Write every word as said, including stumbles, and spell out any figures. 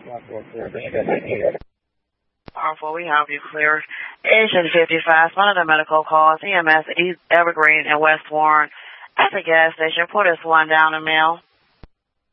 Powerful, we have you cleared. Agent fifty-five, one of the medical calls, E M S, East Evergreen, and West Warren. At the gas station, put us one down the mill.